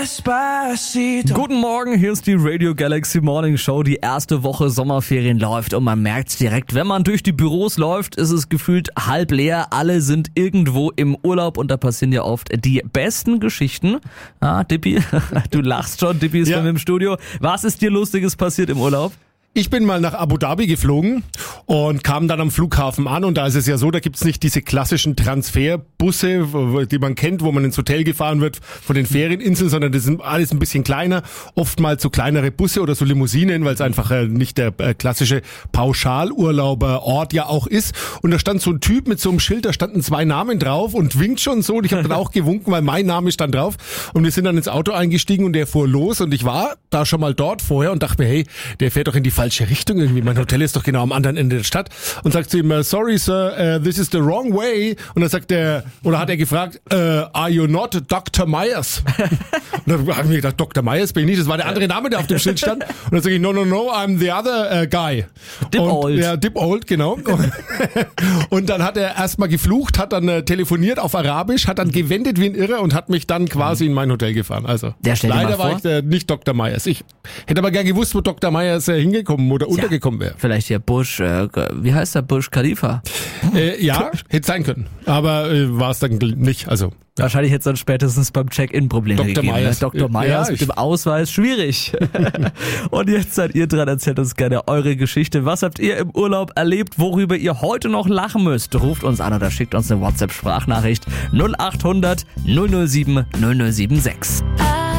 Guten Morgen, hier ist die Radio Galaxy Morning Show. Die erste Woche Sommerferien läuft und man merkt's direkt. Wenn man durch die Büros läuft, ist es gefühlt halb leer. Alle sind irgendwo im Urlaub und da passieren ja oft die besten Geschichten. Ah, Dippi, du lachst schon, Dippi ist bei mir im Studio. Was ist dir Lustiges passiert im Urlaub? Ich bin mal nach Abu Dhabi geflogen und kam dann am Flughafen an und da ist es ja so, da gibt's nicht diese klassischen Transferbusse, die man kennt, wo man ins Hotel gefahren wird von den Ferieninseln, sondern das sind alles ein bisschen kleiner, oftmals so kleinere Busse oder so Limousinen, weil es einfach nicht der klassische Pauschalurlauberort ja auch ist. Und da stand so ein Typ mit so einem Schild, da standen 2 Namen drauf und winkt schon so und ich habe dann auch gewunken, weil mein Name stand drauf und wir sind dann ins Auto eingestiegen und der fuhr los und ich war da schon mal dort vorher und dachte mir, hey, der fährt doch in die falsche Richtung irgendwie. Mein Hotel ist doch genau am anderen Ende der Stadt. Und sagt zu ihm, sorry sir, this is the wrong way. Und dann sagt er, oder hat er gefragt, are you not Dr. Myers? Und dann habe ich mir gedacht, Dr. Myers bin ich nicht. Das war der andere Name, der auf dem Schild stand. Und dann sage ich, no, I'm the other guy. Dippold. Ja, Dippold, genau. Und dann hat er erstmal geflucht, hat dann telefoniert auf Arabisch, hat dann gewendet wie ein Irrer und hat mich dann quasi in mein Hotel gefahren. Also leider war ich nicht Dr. Myers. Ich hätte aber gern gewusst, wo Dr. Myers hingekommen oder untergekommen wäre. Vielleicht hier Bush, wie heißt der, Bush Khalifa? Ja, hätte sein können. Aber war es dann nicht. Also wahrscheinlich hätte es dann spätestens beim Check-in Probleme gegeben. Myers. Dr. Myers Ja, mit dem Ausweis, schwierig. Und jetzt seid ihr dran, erzählt uns gerne eure Geschichte. Was habt ihr im Urlaub erlebt, worüber ihr heute noch lachen müsst? Ruft uns an oder schickt uns eine WhatsApp-Sprachnachricht 0800 007 0076.